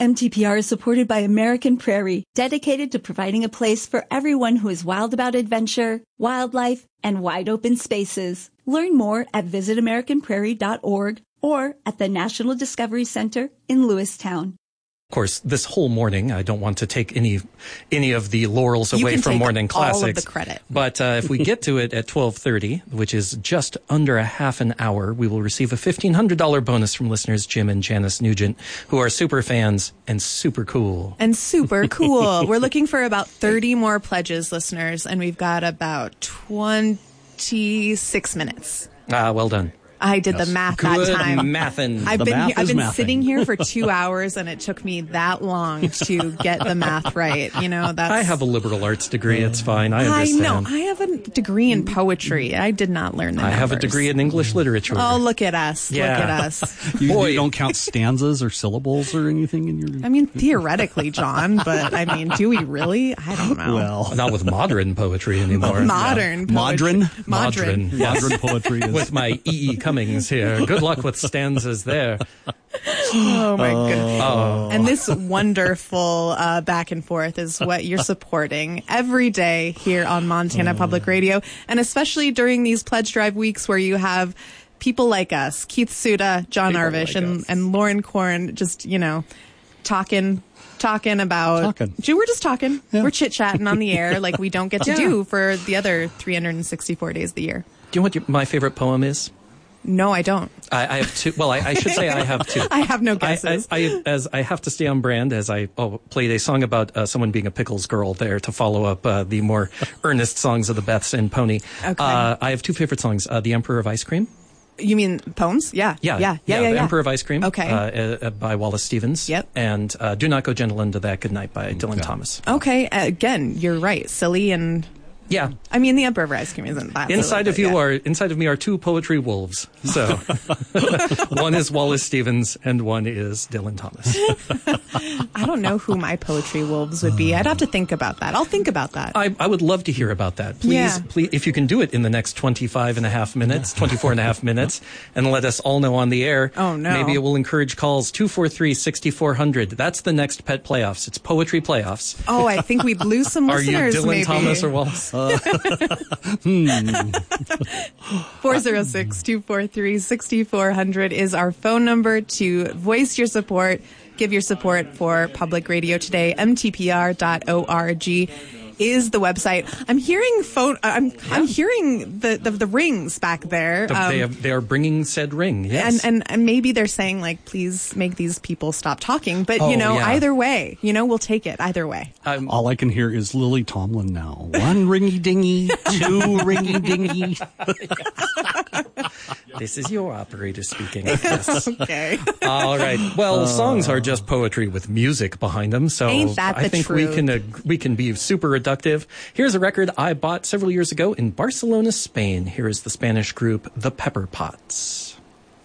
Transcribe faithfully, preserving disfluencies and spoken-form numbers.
M T P R is supported by American Prairie, dedicated to providing a place for everyone who is wild about adventure, wildlife, and wide open spaces. Learn more at visit american prairie dot org or at the National Discovery Center in Lewistown. Of course, this whole morning, I don't want to take any any of the laurels You away can from take Morning Classics. all of the credit. But uh, if we get to it at twelve thirty, which is just under a half an hour, we will receive a fifteen hundred dollars bonus from listeners Jim and Janice Nugent, who are super fans and super cool. And super cool. We're looking for about thirty more pledges, listeners, and we've got about twenty-six minutes. Ah, well done. I did Yes. the math Good that time. mathin'. I've The been math I've is been mathing. sitting here for two hours, and it took me that long to get the math right. You know, that's. I have a liberal arts degree. It's fine. I I understand. know. I have a degree in poetry. I did not learn that. I have a degree in English literature. Oh, look at us! Yeah. Look at us. You, Boy. you don't count stanzas or syllables or anything in your... I mean, theoretically, John, but I mean, do we really? I don't know. Well, Not with modern poetry anymore. Modern, poetry. Modern? modern. Modern. Yes. modern poetry is... With my E E. Cummings here. Good luck with stanzas there. Oh my goodness. Oh. And this wonderful uh, back and forth is what you're supporting every day here on Montana Public Radio, and especially during these pledge drive weeks where you have people like us, Keith Suda, John People Arvish, like and, us. and Lauren Korn, just, you know, talking talking about Talking. Ju- we're just talking. Yeah. We're chit-chatting on the air like we don't get to Yeah. do for the other three hundred sixty-four days of the year. Do you know what your, my favorite poem is? No, I don't. I, I have two. Well, I, I should say I have two. I have no I, guesses. I, I, as I have to stay on brand, as I oh, played a song about uh, someone being a pickles girl there to follow up uh, the more earnest songs of the Beths and Pony. Okay. Uh, I have two favorite songs: uh, "The Emperor of Ice Cream." You mean poems? Yeah. Yeah, Yeah. Yeah. Yeah. "The yeah. Emperor of Ice Cream." Okay. uh, uh, by Wallace Stevens. Yep. And uh, "Do Not Go Gentle Into That Good Night" by Dylan Yeah. Thomas. Okay, again, you're right. Silly and Yeah. I mean, the Emperor of Ice Cream isn't that. Inside silly, of you but yeah. are inside of me are two poetry wolves. So one is Wallace Stevens and one is Dylan Thomas. I don't know who my poetry wolves would be. I'd have to think about that. I'll think about that. I, I would love to hear about that. Please, Yeah. please, if you can do it in the next twenty-five and a half minutes, twenty-four and a half minutes, and let us all know on the air. Oh, no. Maybe it will encourage calls two four three, six four zero zero. That's the next Pet Playoffs. It's poetry playoffs. Oh, I think we'd lose some Are you listeners. Dylan maybe. Thomas or Wallace? four oh six, two four three, six four zero zero is our phone number to voice your support, give your support for Public Radio Today. M T P R dot org is the website. I'm hearing phone. I'm I'm hearing the, the the rings back there. The- Um, they, have, they are bringing said ring. Yes. and, and and maybe they're saying like, please make these people stop talking. But Oh, you know, yeah. either way, you know, we'll take it either way. Um, All I can hear is Lily Tomlin now. One ringy dingy, two ringy dingy. this is your operator speaking. Yes. Okay. All right. Well, songs are just poetry with music behind them, so Ain't that I the think we truth? can uh, we can be super reductive. Here's a record I bought several years ago in Barcelona, Spain. Here is the Spanish group The Pepper Pots.